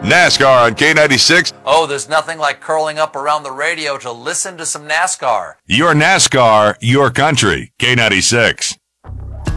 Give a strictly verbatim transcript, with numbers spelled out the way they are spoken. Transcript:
NASCAR on K ninety-six. Oh, there's nothing like curling up around the radio to listen to some NASCAR. Your NASCAR, your country. K ninety-six.